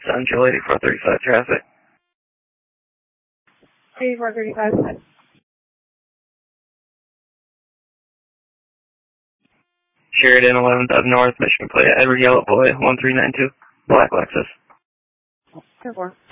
Central 8435 traffic. 8435. Sheridan 11th up north, Michigan plate, Edward Yellow Boy, 1392, Black Lexus. 10-4.